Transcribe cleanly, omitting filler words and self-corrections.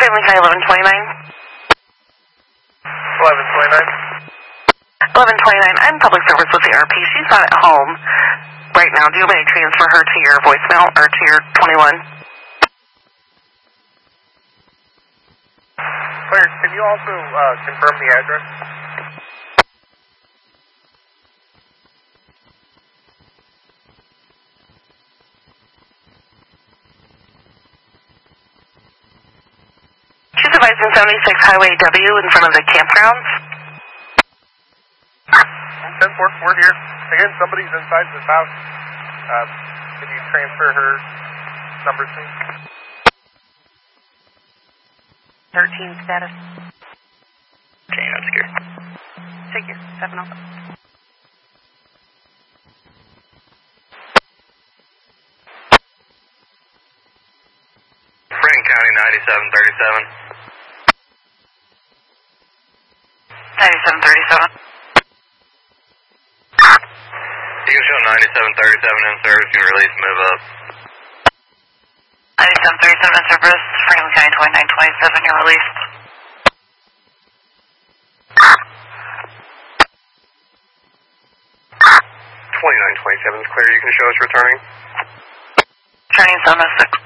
Franklin County 1129. 1129. 1129. I'm public service with the RP. She's not at home right now. Do you want me to transfer her to your voicemail or to your 21? Claire, can you also confirm the address? She's advising 76 Highway W in front of the campgrounds. 10-4, we're here. Again, somebody's inside this house. Can you transfer her number to me? 13 status. Okay, that's good. Take your 7 off. Franklin County 9737. 9737. You can show 9737 in service. You can release, move up. 9737 in service. Franklin County 2927. You're released. 2927 is clear. You can show us returning. Turning 706.